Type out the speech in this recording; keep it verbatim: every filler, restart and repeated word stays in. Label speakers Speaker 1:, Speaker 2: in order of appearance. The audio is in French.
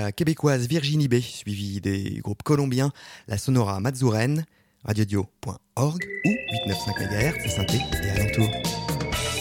Speaker 1: la québécoise Virginie B, suivie des groupes colombiens la Sonora Mazuren, radiodio point org ou huit cent quatre-vingt-cinq mégahertz, synthé et alentour.